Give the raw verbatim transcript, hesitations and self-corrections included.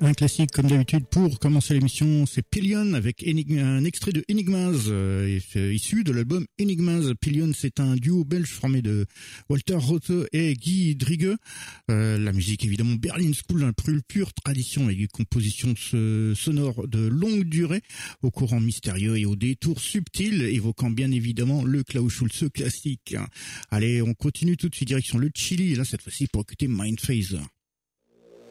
Un classique comme d'habitude pour commencer l'émission, c'est Pillion avec Enig- un extrait de Enigmas, euh, issu de l'album Enigmas. Pillion, c'est un duo belge formé de Walter Rothe et Guy Drigueux. Euh, la musique évidemment Berlin School, un pure, pure tradition et une composition sonore de longue durée, au courant mystérieux et au détour subtil, évoquant bien évidemment le Klaus Schulze classique. Allez, on continue tout de suite direction le Chili, et là cette fois-ci pour écouter Mindphase.